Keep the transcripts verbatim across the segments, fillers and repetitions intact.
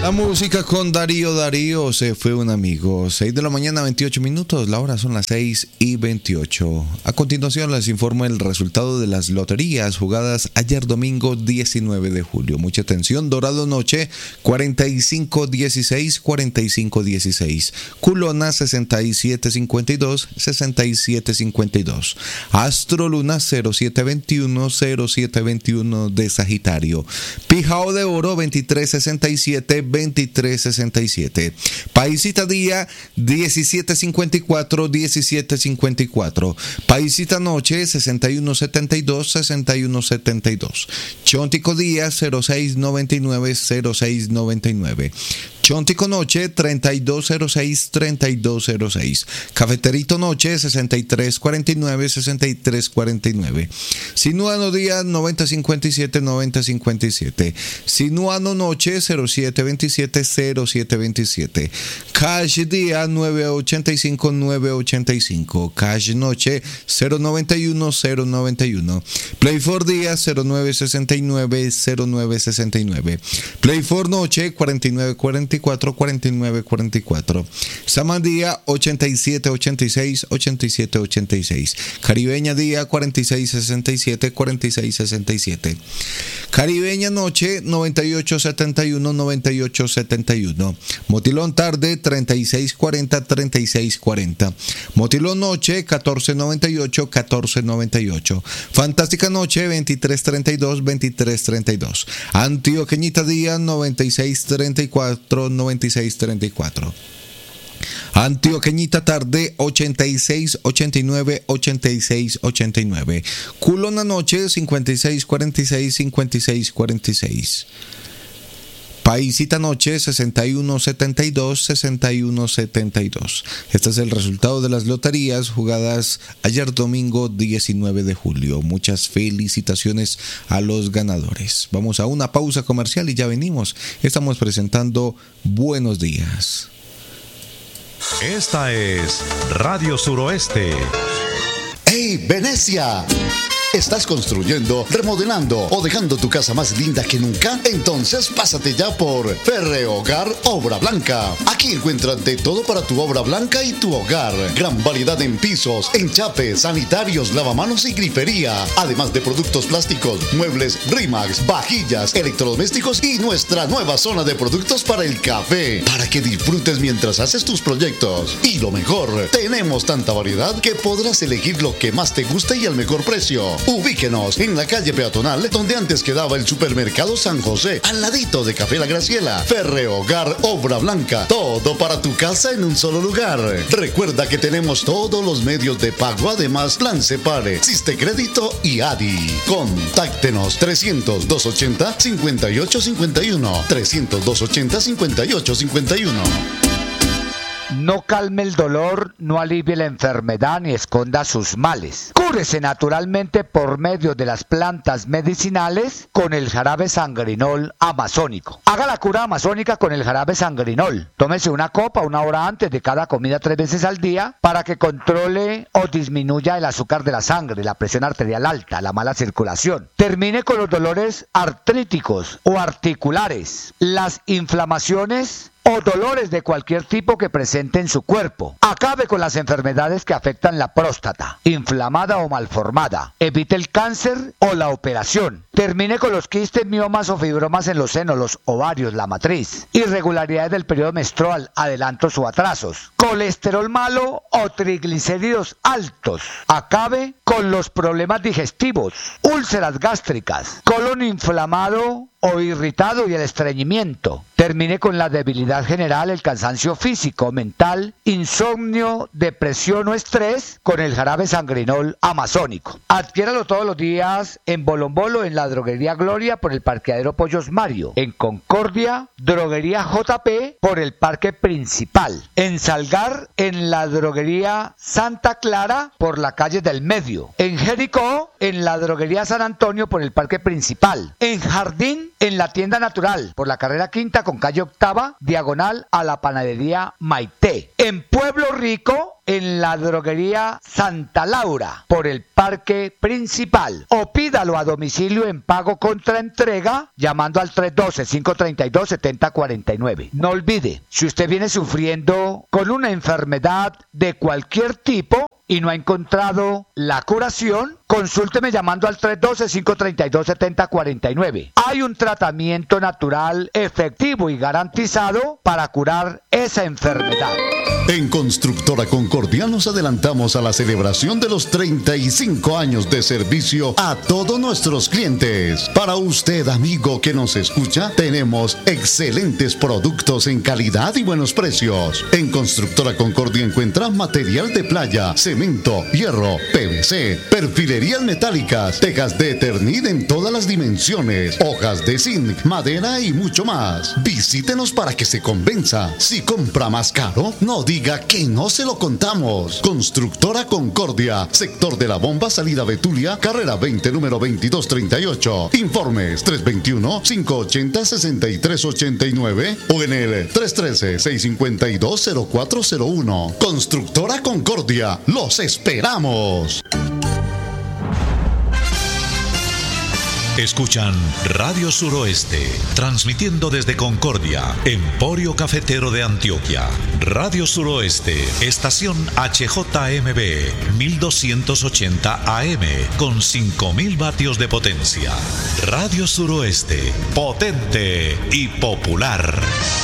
La música con Darío Darío, se fue un amigo. seis de la mañana, veintiocho minutos. La hora son las seis y veintiocho. A continuación les informo el resultado de las loterías jugadas ayer domingo diecinueve de julio. Mucha atención. Dorado Noche cuarenta y cinco dieciséis, cuarenta y cinco dieciséis. Culona sesenta y siete cincuenta y dos, sesenta y siete cincuenta y dos. Astro Luna cero siete veintiuno, cero siete veintiuno de Sagitario. Pijao de Oro veintitrés sesenta y siete, veintitrés sesenta y siete. Paisita Día diecisiete cincuenta y cuatro, diecisiete cincuenta y cuatro. Paisita Noche sesenta y uno setenta y dos, sesenta y uno setenta y dos. Chontico Día cero seis noventa y nueve, cero seis noventa y nueve. Chontico Noche treinta y dos cero seis, treinta y dos cero seis. Cafeterito Noche sesenta y tres cuarenta y nueve, sesenta y tres cuarenta y nueve. Sinuano Día noventa cincuenta y siete, noventa cincuenta y siete. Sinuano Noche cero siete veintisiete, cero siete veintisiete. Cash Día nueve ochenta y cinco, nueve ochenta y cinco. Cash Noche cero noventa y uno, cero noventa y uno. Play for Día cero nueve sesenta y nueve, cero nueve sesenta y nueve. Play for Noche cuarenta y nueve cuarenta y cuatro, cuarenta y nueve cuarenta y cuatro. Samandía ochenta y siete ochenta y seis, ochenta y siete ochenta y seis. Caribeña Día cuarenta y seis sesenta y siete, cuarenta y seis sesenta y siete. Caribeña Noche noventa y ocho setenta y uno, noventa y ocho setenta y uno. Motilón Tarde treinta y seis cuarenta, treinta y seis cuarenta. Motilón Noche catorce noventa y ocho, catorce noventa y ocho. Fantástica Noche veintitrés treinta y dos, veintitrés treinta y dos. Antioqueñita Día noventa y seis treinta y cuatro, noventa y seis treinta y cuatro. Antioqueñita Tarde ochenta y seis ochenta y nueve, ochenta y seis ochenta y nueve. Culona Noche cincuenta y seis cuarenta y seis, cincuenta y seis cuarenta y seis. Paisita Noche sesenta y uno setenta y dos, sesenta y uno setenta y dos. Este es el resultado de las loterías jugadas ayer domingo diecinueve de julio. Muchas felicitaciones a los ganadores. Vamos a una pausa comercial y ya venimos. Estamos presentando Buenos Días. Esta es Radio Suroeste. ¡Hey, Venecia! ¿Estás construyendo, remodelando o dejando tu casa más linda que nunca? Entonces pásate ya por Ferrehogar Obra Blanca. Aquí encuentras de todo para tu obra blanca y tu hogar. Gran variedad en pisos, enchapes, sanitarios, lavamanos y grifería. Además de productos plásticos, muebles Rimax, vajillas, electrodomésticos y nuestra nueva zona de productos para el café. Para que disfrutes mientras haces tus proyectos. Y lo mejor, tenemos tanta variedad que podrás elegir lo que más te guste y al mejor precio. Ubíquenos en la calle peatonal donde antes quedaba el supermercado San José, al ladito de Café La Graciela. Ferrehogar Obra Blanca, todo para tu casa en un solo lugar. Recuerda que tenemos todos los medios de pago, además Plan Separe, Siste Crédito y A D I. Contáctenos trescientos, doscientos ochenta, cincuenta y ocho cincuenta y uno, trescientos, doscientos ochenta, cincuenta y ocho cincuenta y uno. No calme el dolor, no alivie la enfermedad ni esconda sus males. Cúrese naturalmente por medio de las plantas medicinales con el jarabe sangrinol amazónico. Haga la cura amazónica con el jarabe sangrinol. Tómese una copa una hora antes de cada comida tres veces al día para que controle o disminuya el azúcar de la sangre, la presión arterial alta, la mala circulación. Termine con los dolores artríticos o articulares, las inflamaciones o dolores de cualquier tipo que presente en su cuerpo. Acabe con las enfermedades que afectan la próstata, inflamada o malformada. Evite el cáncer o la operación. Termine con los quistes, miomas o fibromas en los senos, los ovarios, la matriz. Irregularidades del periodo menstrual, adelantos o atrasos. Colesterol malo o triglicéridos altos. Acabe con los problemas digestivos, úlceras gástricas, colon inflamado o irritado y el estreñimiento. Termine con la debilidad general, el cansancio físico, mental, insomnio, depresión o estrés con el jarabe sangrinol amazónico. Adquiéralo todos los días en Bolombolo, en la droguería Gloria por el parqueadero Pollos Mario, en Concordia, droguería J P por el parque principal, en Salgar, en la droguería Santa Clara por la calle del Medio, en Jericó, en la droguería San Antonio por el parque principal, en Jardín, en la tienda Natural, por la carrera quinta con calle octava, diagonal a la panadería Maite. En Pueblo Rico, en la droguería Santa Laura, por el parque principal. O pídalo a domicilio en pago contra entrega, llamando al tres uno dos, cinco tres dos, siete cero cuatro nueve. No olvide, si usted viene sufriendo con una enfermedad de cualquier tipo y no ha encontrado la curación, consúlteme llamando al tres uno dos, cinco tres dos, siete cero cuatro nueve. Hay un tratamiento natural efectivo y garantizado para curar esa enfermedad. En Constructora Concordia nos adelantamos a la celebración de los treinta y cinco años de servicio a todos nuestros clientes. Para usted, amigo que nos escucha, tenemos excelentes productos en calidad y buenos precios. En Constructora Concordia encuentra material de playa, cemento, hierro, P V C, perfilerías metálicas, tejas de Eternit en todas las dimensiones, hojas de zinc, madera y mucho más. Visítenos para que se convenza. Si compra más caro, no diga que no se lo contamos. Constructora Concordia, sector de la Bomba, salida Betulia, carrera veinte, número veintidós treinta y ocho. Informes tres dos uno, cinco ocho cero, seis tres ocho nueve o en el tres uno tres, seis cinco dos, cero cuatro cero uno. Constructora Concordia, los esperamos. Escuchan Radio Suroeste, transmitiendo desde Concordia, Emporio Cafetero de Antioquia. Radio Suroeste, estación H J M B, mil doscientos ochenta A M, con cinco mil vatios de potencia. Radio Suroeste, potente y popular.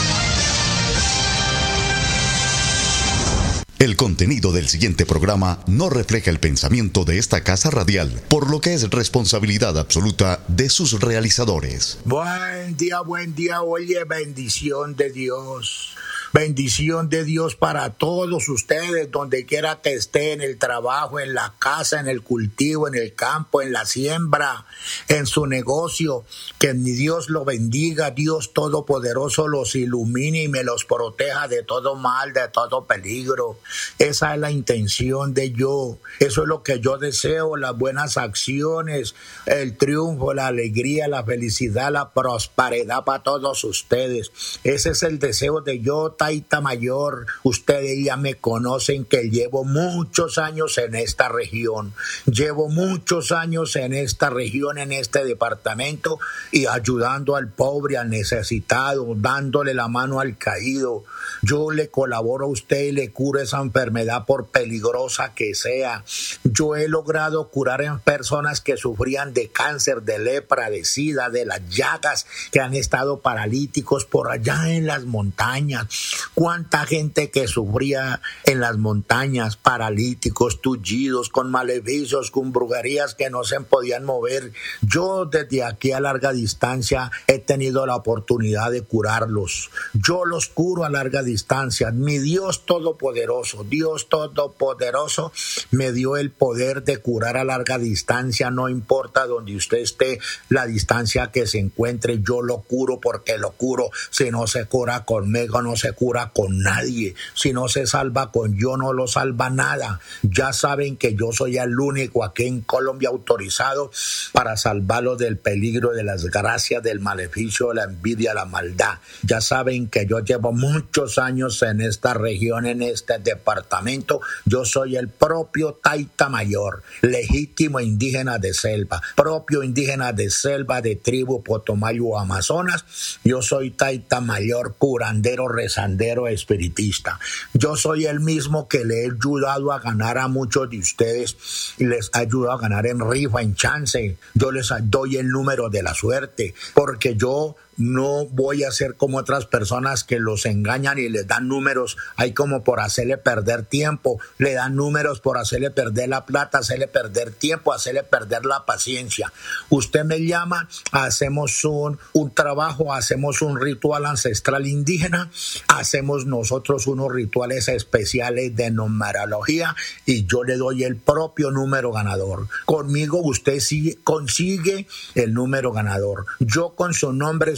El contenido del siguiente programa no refleja el pensamiento de esta casa radial, por lo que es responsabilidad absoluta de sus realizadores. Buen día, buen día, oye, bendición de Dios. Bendición de Dios para todos ustedes, donde quiera que esté, en el trabajo, en la casa, en el cultivo, en el campo, en la siembra, en su negocio. Que mi Dios lo bendiga, Dios Todopoderoso los ilumine y me los proteja de todo mal, de todo peligro. Esa es la intención de yo. Eso es lo que yo deseo, las buenas acciones, el triunfo, la alegría, la felicidad, la prosperidad para todos ustedes. Ese es el deseo de yo, Taita Mayor. Ustedes ya me conocen que llevo muchos años en esta región. Llevo muchos años en esta región, en este departamento, y ayudando al pobre, al necesitado, dándole la mano al caído. Yo le colaboro a usted y le curo esa enfermedad por peligrosa que sea. Yo he logrado curar en personas que sufrían de cáncer, de lepra, de sida, de las llagas, que han estado paralíticos por allá en las montañas. Cuánta gente que sufría en las montañas, paralíticos, tullidos, con maleficios, con brujerías que no se podían mover. Yo desde aquí a larga distancia he tenido la oportunidad de curarlos. Yo los curo a larga distancia. Mi Dios Todopoderoso, Dios Todopoderoso me dio el poder de curar a larga distancia. No importa donde usted esté, la distancia que se encuentre, yo lo curo porque lo curo. Si no se cura conmigo, no se cura con nadie. Si no se salva con yo, no lo salva nada. Ya saben que yo soy el único aquí en Colombia autorizado para salvarlo del peligro, de las gracias, del maleficio, la envidia, la maldad. Ya saben que yo llevo muchos años en esta región, en este departamento. Yo soy el propio Taita Mayor, legítimo indígena de selva, propio indígena de selva de tribu Potomayo Amazonas. Yo soy Taita Mayor, curandero, rezandero, espiritista. Yo soy el mismo que le he ayudado a ganar a muchos de ustedes y les he ayudado a ganar en rifa, en chance. Yo les doy el número de la suerte porque yo no voy a ser como otras personas que los engañan y les dan números. Hay como por hacerle perder tiempo. Le dan números por hacerle perder la plata, hacerle perder tiempo, hacerle perder la paciencia. Usted me llama, hacemos un, un trabajo, hacemos un ritual ancestral indígena, hacemos nosotros unos rituales especiales de numerología y yo le doy el propio número ganador. Conmigo usted sigue, consigue el número ganador. Yo con su nombre,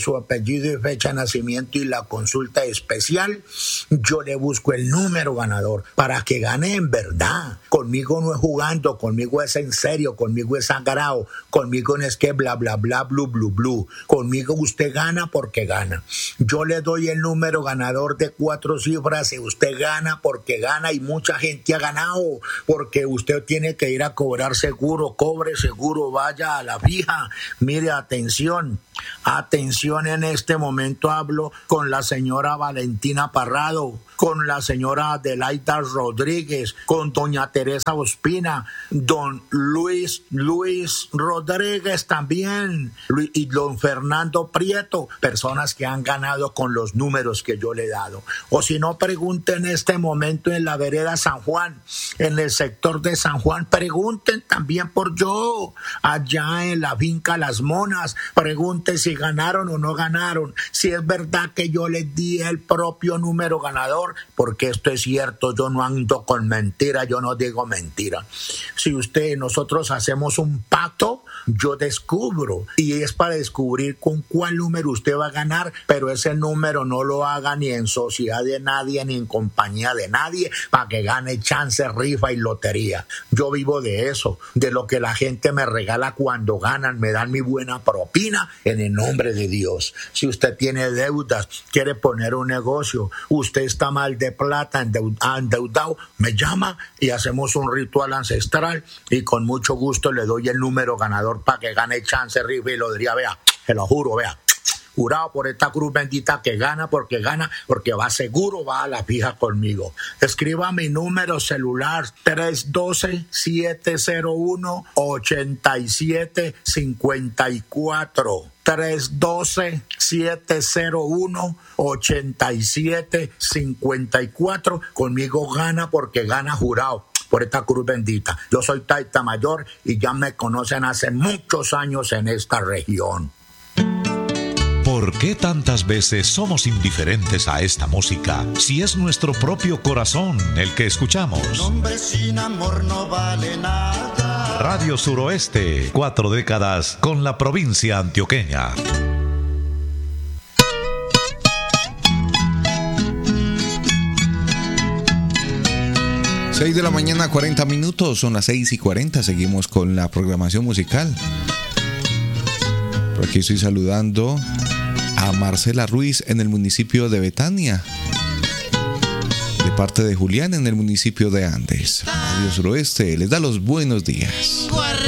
su apellido y fecha de nacimiento y la consulta especial, yo le busco el número ganador para que gane en verdad. Conmigo no es jugando, conmigo es en serio, conmigo es sagrado, conmigo no es que bla, bla, bla, blu, blu, blu. Conmigo usted gana porque gana. Yo le doy el número ganador de cuatro cifras y usted gana porque gana, y mucha gente ha ganado porque usted tiene que ir a cobrar seguro, cobre seguro, vaya a la fija. Mire, atención, atención, en este momento hablo con la señora Valentina Parrado, con la señora Adelaida Rodríguez, con doña Teresa Ospina, don Luis, Luis Rodríguez también, y don Fernando Prieto, personas que han ganado con los números que yo le he dado. O si no, pregunten en este momento en la vereda San Juan, en el sector de San Juan, pregunten también por yo, allá en la finca Las Monas, pregunten si ganaron o no ganaron, si es verdad que yo les di el propio número ganador, porque esto es cierto, yo no ando con mentira, yo no digo mentira. Si usted, nosotros hacemos un pacto, yo descubro, y es para descubrir con cuál número usted va a ganar, pero ese número no lo haga ni en sociedad de nadie, ni en compañía de nadie, para que gane chance, rifa y lotería. Yo vivo de eso, de lo que la gente me regala cuando ganan, me dan mi buena propina en el nombre de Dios. Si usted tiene deudas, quiere poner un negocio, usted está mal de plata, endeudado, me llama y hacemos un ritual ancestral y con mucho gusto le doy el número ganador para que gane chance, rifa y lotería. Vea, se lo juro, vea. Jurado por esta cruz bendita que gana porque gana, porque va seguro, va a la fija conmigo. Escriba mi número celular tres uno dos, siete cero uno, ocho siete cinco cuatro. tres uno dos, siete cero uno, ocho siete cinco cuatro. Conmigo gana porque gana, jurado por esta cruz bendita. Yo soy Taita Mayor y ya me conocen hace muchos años en esta región. ¿Por qué tantas veces somos indiferentes a esta música si es nuestro propio corazón el que escuchamos? Un hombre sin amor no vale nada. Radio Suroeste, cuatro décadas con la provincia antioqueña. seis de la mañana, cuarenta minutos, son las seis y cuarenta, seguimos con la programación musical. Por aquí estoy saludando a Marcela Ruiz en el municipio de Betania, de parte de Julián en el municipio de Andes. Radio Suroeste les da los buenos días.